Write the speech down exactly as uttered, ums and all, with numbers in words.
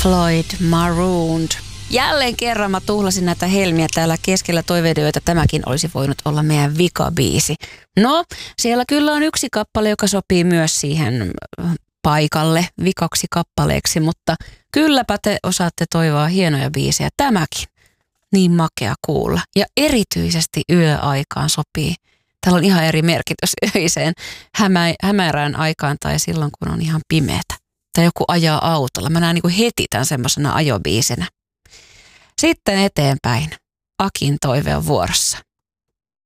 Floyd Marooned. Jälleen kerran mä tuhlasin näitä helmiä täällä keskellä toiveiden, että tämäkin olisi voinut olla meidän vikabiisi. No, siellä kyllä on yksi kappale, joka sopii myös siihen paikalle vikaksi kappaleeksi, mutta kylläpä te osaatte toivoa hienoja biisejä. Tämäkin niin makea kuulla ja erityisesti yöaikaan sopii. Täällä on ihan eri merkitys öiseen hämä, hämärään aikaan tai silloin, kun on ihan pimeätä. Tai joku ajaa autolla. Mä näen niin kuin heti tämän semmoisena ajobiisinä. Sitten eteenpäin. Akin toive on vuorossa.